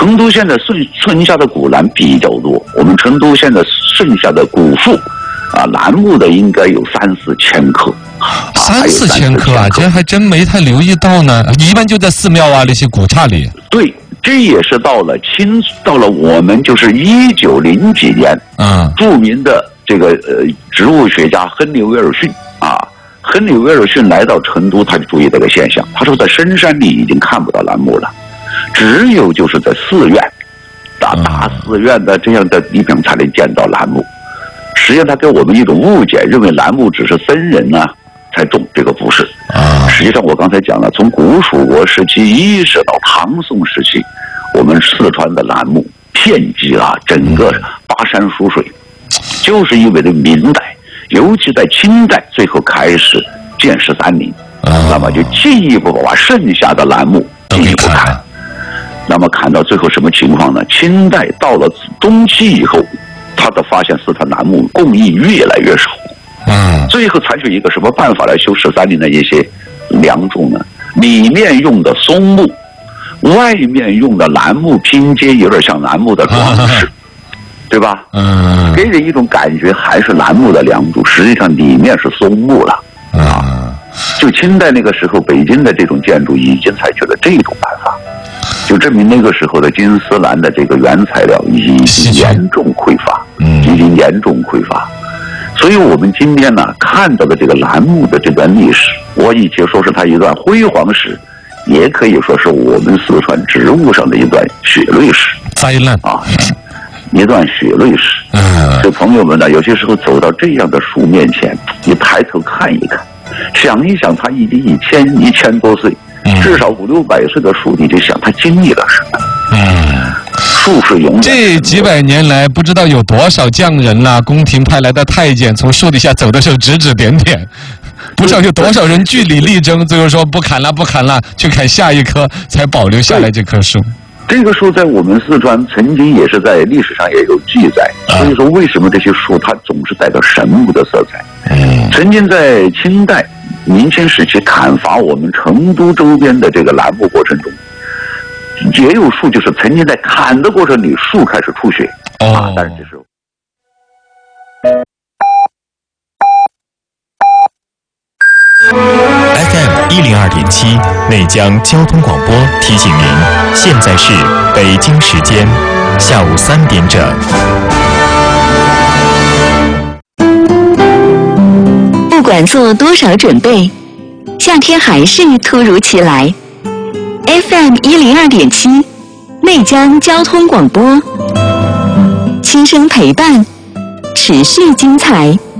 成都县的剩下的古栏比较多，我们成都县的剩下的古树栏目的应该有3-4千棵 ，3-4千棵啊，这还真没太留意到呢。一般就在寺庙啊那些古刹里。对， 这也是到了我们就是1900几年，著名的这个植物学家亨利·威尔逊亨利·威尔逊来到成都，他就注意这个现象，他说在深山里已经看不到栏目了，只有就是在寺院大寺院的这样的地方才能见到栏目。实际上他给我们一种误解，认为栏目只是僧人才种，这个不是。实际上我刚才讲了，从古蜀国时期一直到唐宋时期，我们四川的栏目遍及整个巴山蜀水，就是因为这明代，尤其在清代最后开始建13陵，那么就进一步把剩下的栏目进一步砍，那么砍到最后什么情况呢？清代到了中期以后，他的发现四川栏目供应越来越少，最后采取一个什么办法来修13陵的一些梁柱呢？里面用的松木，外面用的栏目拼接，有点像栏目的装饰，对吧？给人一种感觉还是栏目的梁柱，实际上里面是松木了。就清代那个时候，北京的这种建筑已经采取了这种办法，就证明那个时候的金丝楠的这个原材料已经严重匮乏，所以我们今天看到的这个栏目的这段历史，我以前说是它一段辉煌史，也可以说是我们四川植物上的一段血泪史， 灾难一段血泪史。所以朋友们有些时候走到这样的树面前，你抬头看一看，想一想，它已经1000多岁，至少500-600岁的树，你就想它经历了什么。树是永远。 这几百年来，不知道有多少匠人宫廷派来的太监从树底下走的时候指指点点，不知道有多少人据理力争，最后说不砍了，去砍下一棵，才保留下来这棵树。 这个树在我们四川曾经也是在历史上也有记载，所以说为什么这些树它总是带着神木的色彩？曾经在清代明清时期砍伐我们成都周边的这个栏目过程中，也有树就是曾经在砍的过程里树开始出血但是这是 FM102.7内江交通广播提醒您，现在是北京时间下午3点整。 不管做多少准备，夏天还是突如其来。FM102.7内江交通广播，轻声陪伴，持续精彩。